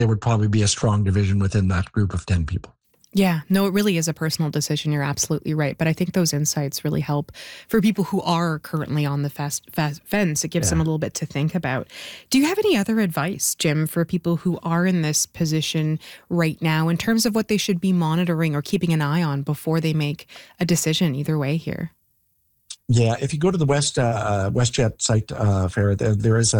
there would probably be a strong division within that group of 10 people. Yeah, no, it really is a personal decision. You're absolutely right. But I think those insights really help for people who are currently on the fence. It gives them a little bit to think about. Do you have any other advice, Jim, for people who are in this position right now in terms of what they should be monitoring or keeping an eye on before they make a decision either way here? Yeah, if you go to the WestJet site, Farah, there is